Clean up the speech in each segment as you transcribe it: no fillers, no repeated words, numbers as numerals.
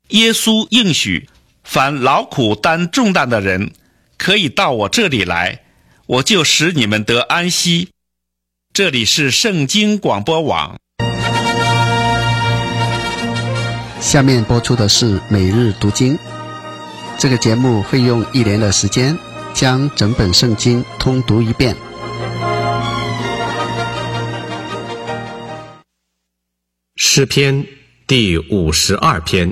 耶稣应许，凡劳苦担重担的人，可以到我这里来，我就使你们得安息。这里是圣经广播网。 下面播出的是每日读经。这个节目会用1年的时间将整本圣经通读一遍。 诗篇第52篇。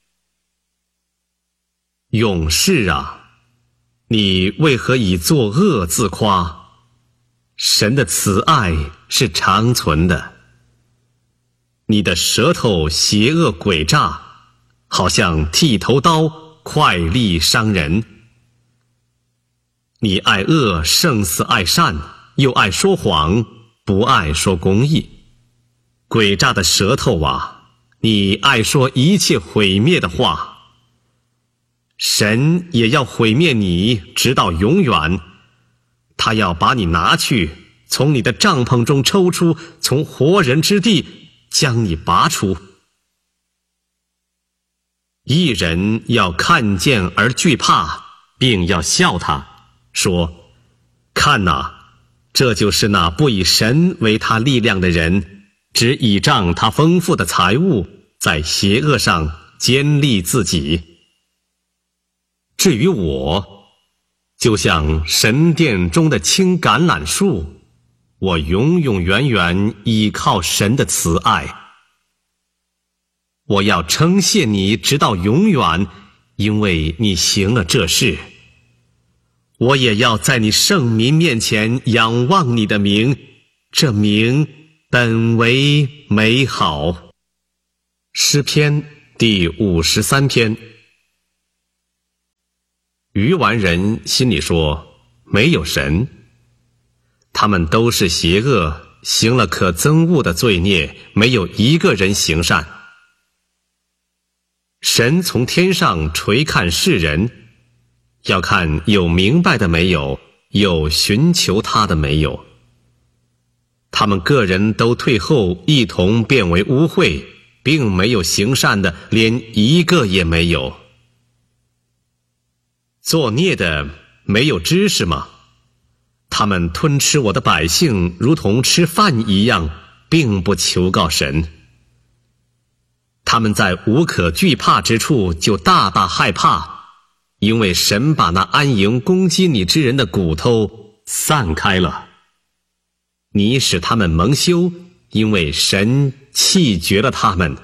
勇士啊，你为何以作恶自夸？神的慈爱是长存的。你的舌头邪恶诡诈，好像剃头刀，快利伤人。你爱恶胜似爱善，又爱说谎，不爱说公义。诡诈的舌头啊，你爱说一切毁灭的话。神也要毁灭你，直到永远。他要把你拿去，从你的帐篷中抽出，从活人之地将你拔出。一人要看见而惧怕，并要笑他，说：看哪，这就是那不以神为他力量的人，只倚仗他丰富的财物，在邪恶上坚立自己。至于我，就像神殿中的青橄榄树，我永永远远倚靠神的慈爱。我要称谢你直到永远，因为你行了这事。我也要在你圣民面前仰望你的名，这名本为美好。诗篇第53篇。愚顽人心里说，没有神。他们都是邪恶，行了可憎恶的罪孽，没有一个人行善。神从天上垂看世人，要看有明白的没有，有寻求他的没有。他们个人都退后，一同变为污秽，并没有行善的，连一个也没有。作孽的没有知识吗？他们吞吃我的百姓，如同吃饭一样，并不求告神。他们在无可惧怕之处就大大害怕，因为神把那安营攻击你之人的骨头散开了。你使他们蒙羞，因为神弃绝了他们。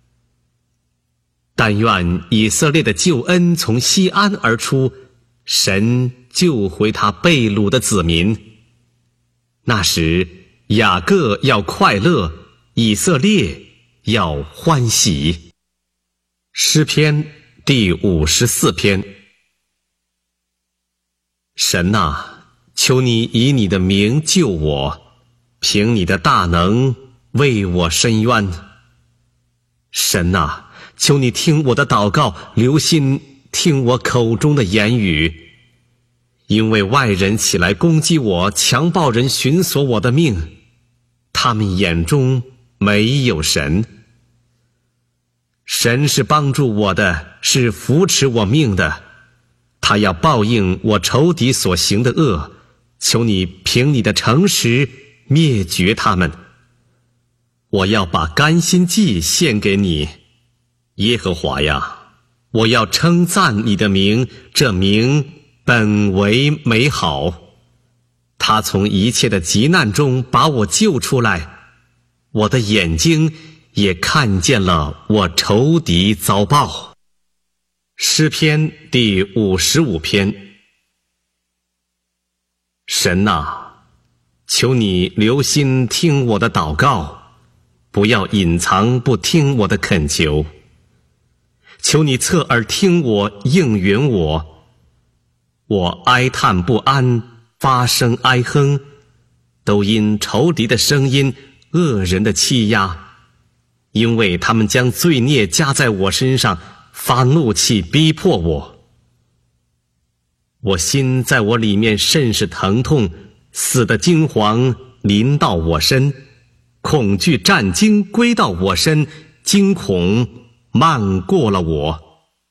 但愿以色列的救恩从西安而出，神救回他被掳的子民。那时雅各要快乐，以色列要欢喜。诗篇第54篇。神啊，求你以你的名救我，凭你的大能为我伸冤。神啊，求你听我的祷告，留心听我口中的言语。因为外人起来攻击我，强暴人寻索我的命，他们眼中没有神。神是帮助我的，是扶持我命的，他要报应我仇敌所行的恶，求你凭你的诚实灭绝他们。我要把甘心祭献给你，耶和华呀，我要称赞你的名，这名本为美好。他从一切的急难中把我救出来，我的眼睛也看见了我仇敌遭报。诗篇第55篇。神啊，求你留心听我的祷告，不要隐藏不听我的恳求。求你侧耳听我，应允我。我哀叹不安，发声哀哼，都因仇敌的声音，恶人的欺压。因为他们将罪孽加在我身上，发怒气逼迫我。我心在我里面甚是疼痛，死的惊惶临到我身，恐惧战惊归到我身，惊恐漫过了我。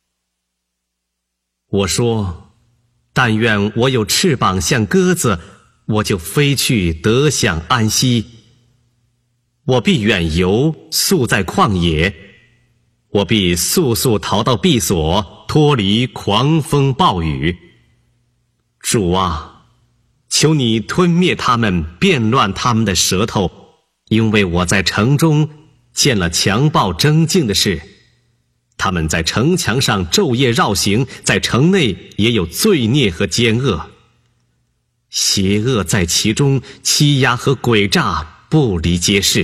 我说，但愿我有翅膀像鸽子，我就飞去得享安息。我必远游，宿在旷野，我必速速逃到避所，脱离狂风暴雨。主啊，求你吞灭他们，变乱他们的舌头，因为我在城中见了强暴争竞的事。他们在城墙上昼夜绕行，在城内也有罪孽和奸恶。邪恶在其中，欺压和诡诈不离皆是。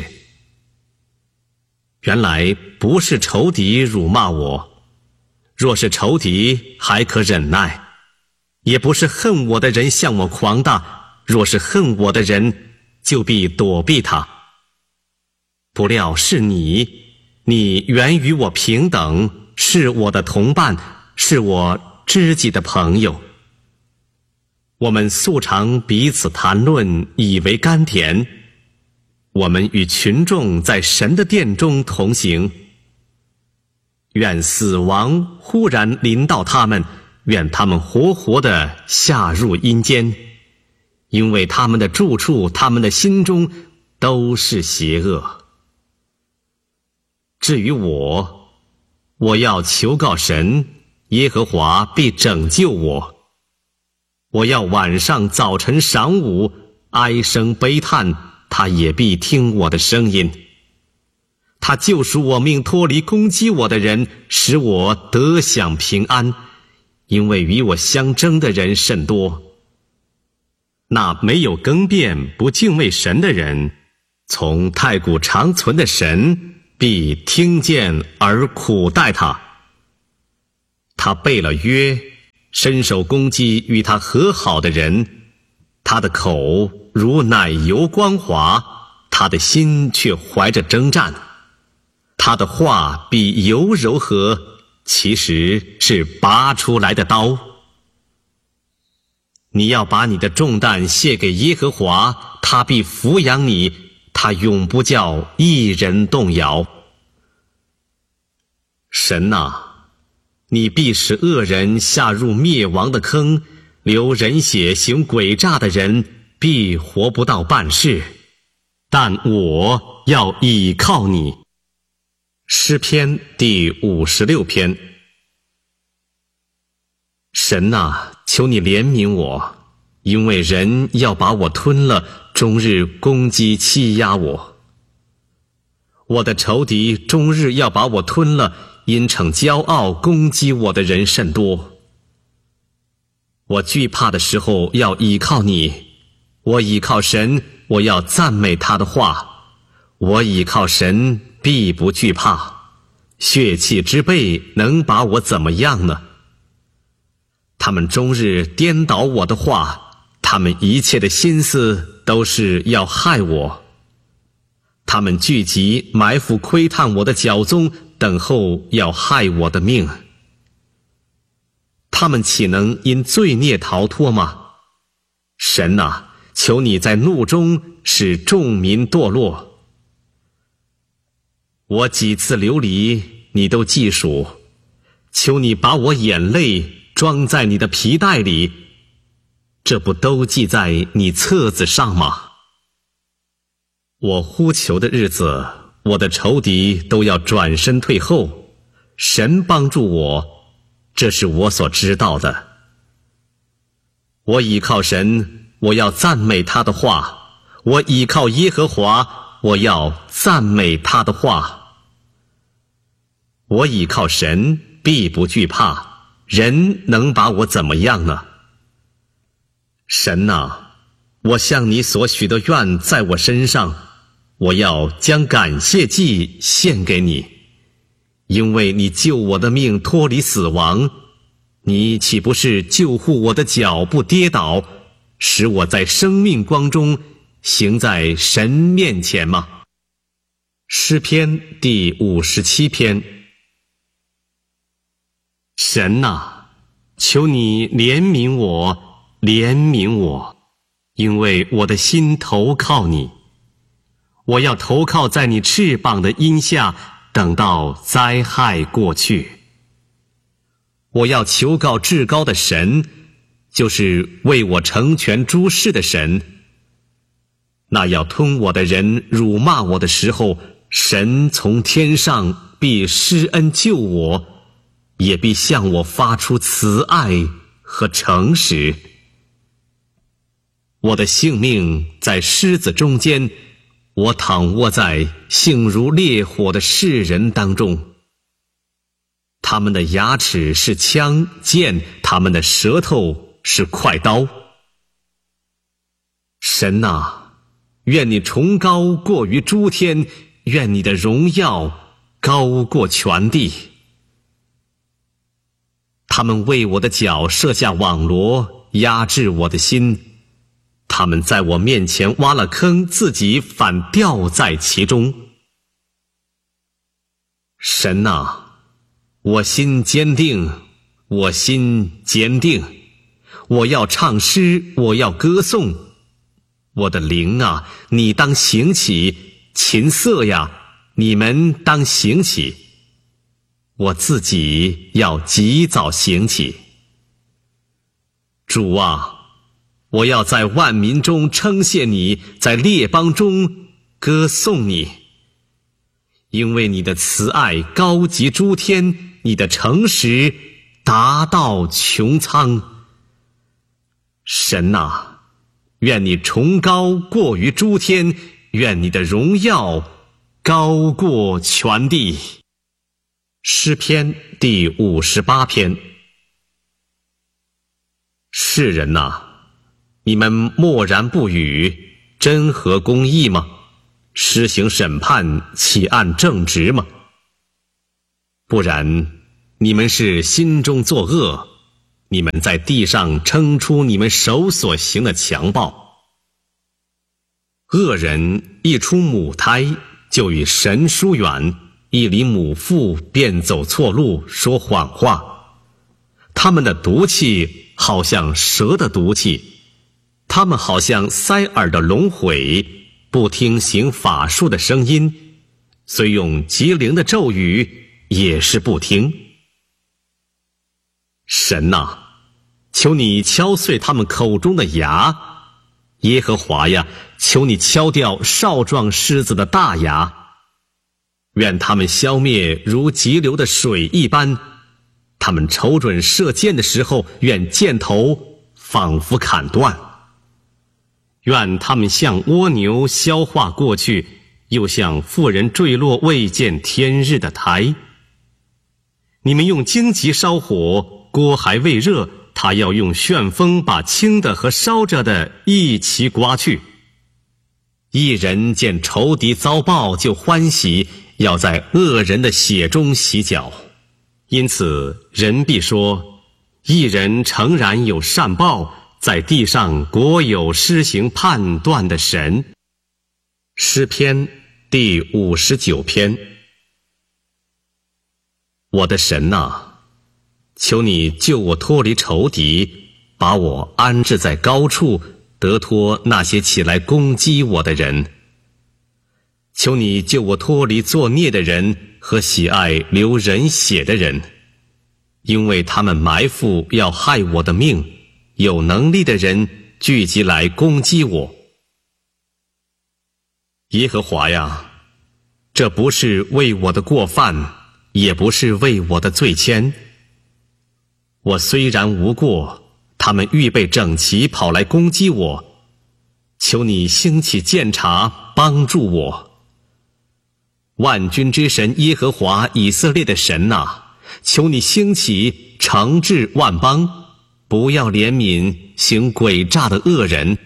原来不是仇敌辱骂我，若是仇敌还可忍耐；也不是恨我的人向我狂大，若是恨我的人，就必躲避他。不料是你原与我平等，是我的同伴，是我知己的朋友。我们素常彼此谈论，以为甘甜。我们与群众在神的殿中同行。愿死亡忽然临到他们，愿他们活活地下入阴间，因为他们的住处，他们的心中都是邪恶。至于我要求告神，耶和华必拯救我。我要晚上、早晨、晌午哀声悲叹，他也必听我的声音。他救赎我命，脱离攻击我的人，使我得享平安，因为与我相争的人甚多。那没有更变、不敬畏神的人，从太古长存的神必听见而苦待他。他背了约，伸手攻击与他和好的人。他的口如奶油光滑，他的心却怀着征战。他的话比油柔和，其实是拔出来的刀。你要把你的重担卸给耶和华，他必抚养你，他永不叫一人动摇。神啊，你必使恶人下入灭亡的坑，流人血行诡诈的人必活不到半世。但我要倚靠你。诗篇第56篇。神啊，求你怜悯我，因为人要把我吞了，终日攻击欺压我。我的仇敌终日要把我吞了，因逞骄傲攻击我的人甚多。我惧怕的时候要倚靠你，我倚靠神，我要赞美他的话。我倚靠神，必不惧怕。血气之辈能把我怎么样呢？他们终日颠倒我的话，他们一切的心思都是要害我。他们聚集埋伏窥探我的脚踪，等候要害我的命。他们岂能因罪孽逃脱吗？神啊，求你在怒中使众民堕落。我几次流离，你都记数，求你把我眼泪装在你的皮带里，这不都记在你册子上吗？我呼求的日子，我的仇敌都要转身退后。神帮助我，这是我所知道的。我倚靠神，我要赞美他的话。我倚靠耶和华，我要赞美他的话。我倚靠神，必不惧怕，人能把我怎么样呢？神啊，我向你所许的愿在我身上，我要将感谢祭献给你，因为你救我的命脱离死亡。你岂不是救护我的脚不跌倒，使我在生命光中行在神面前吗？诗篇第57篇。神啊，求你怜悯我，怜悯我，因为我的心投靠你。我要投靠在你翅膀的荫下， 等到灾害过去。我要求告至高的神，就是为我成全诸事的神。那要吞我的人辱骂我的时候，神从天上必施恩救我，也必向我发出慈爱和诚实。我的性命在狮子中间，我躺卧在性如烈火的世人当中。他们的牙齿是枪剑，他们的舌头是快刀。神啊，愿你崇高过于诸天，愿你的荣耀高过全地。他们为我的脚设下网罗，压制我的心。他们在我面前挖了坑，自己反掉在其中。神啊，我心坚定，我心坚定。我要唱诗，我要歌颂。我的灵啊，你当醒起；琴瑟呀，你们当醒起。我自己要及早醒起。主啊，我要在万民中称谢你，在列邦中歌颂你。因为你的慈爱高及诸天，你的诚实达到穹苍。神啊，愿你崇高过于诸天，愿你的荣耀高过全地。诗篇第58篇。世人哪，你们默然不语，真合公义吗？施行审判，岂按正直吗？不然，你们是心中作恶，你们在地上称出你们手所行的强暴。恶人一出母胎，就与神疏远，一离母腹，便走错路，说谎话。他们的毒气好像蛇的毒气，他们好像塞耳的龙毁，不听行法术的声音，虽用极灵的咒语，也是不听。神啊，求你敲碎他们口中的牙。耶和华呀，求你敲掉少壮狮子的大牙。愿他们消灭如急流的水一般。他们瞅准射箭的时候，愿箭头仿佛砍断。愿他们像蜗牛消化过去，又像妇人坠落未见天日的台。你们用荆棘烧火，锅还未热，他要用旋风把轻的和烧着的一齐刮去。一人见仇敌遭报就欢喜，要在恶人的血中洗脚。因此人必说，一人诚然有善报，在地上国有施行判断的神。诗篇第59篇。我的神啊，求你救我脱离仇敌，把我安置在高处，得脱那些起来攻击我的人。求你救我脱离作孽的人和喜爱流人血的人，因为他们埋伏要害我的命，有能力的人聚集来攻击我。耶和华呀，这不是为我的过犯，也不是为我的罪愆。我虽然无过，他们预备整齐跑来攻击我。求你兴起鉴察，帮助我。万军之神耶和华以色列的神啊，求你兴起惩治万邦，不要怜悯行诡诈的恶人。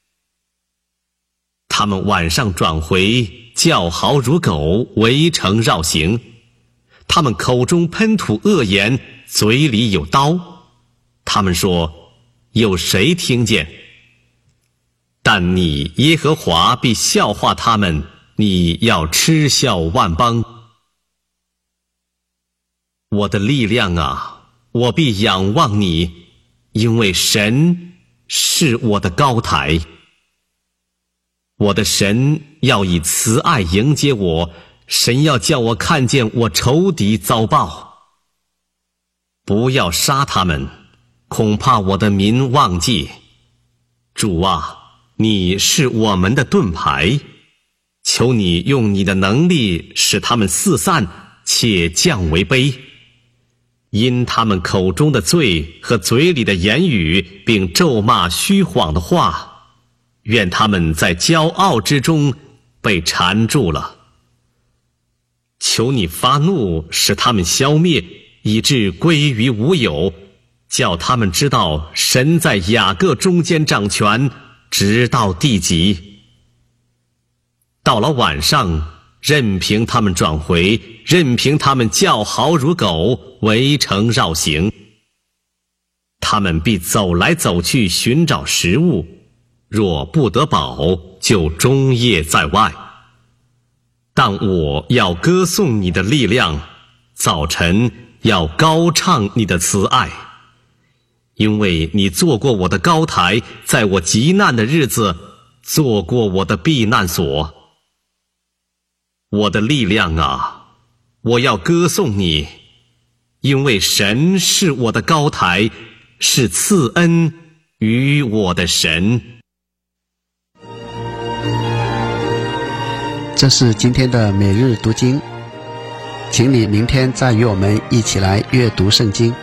他们晚上转回，叫嚎如狗，围城绕行。他们口中喷吐恶言，嘴里有刀。他们说，有谁听见？但你耶和华必笑话他们，你要嗤笑万邦。我的力量啊，我必仰望你，因为神是我的高台。我的神要以慈爱迎接我， 神要叫我看见我仇敌遭报。不要杀他们，恐怕我的民忘记。主啊，你是我们的盾牌，求你用你的能力使他们四散，且降为卑。因他们口中的罪和嘴里的言语，并咒骂虚谎的话，愿他们在骄傲之中被缠住了。求你发怒，使他们消灭，以致归于无有，叫他们知道神在雅各中间掌权，直到地极。到了晚上，任凭他们转回，任凭他们叫嚎如狗，围城绕行。他们必走来走去寻找食物，若不得饱，就终夜在外。但我要歌颂你的力量，早晨要高唱你的慈爱，因为你做过我的高台，在我极难的日子做过我的避难所。我的力量啊，我要歌颂你，因为神是我的高台，是赐恩于我的神。 这是今天的每日读经，请你明天再与我们一起来阅读圣经。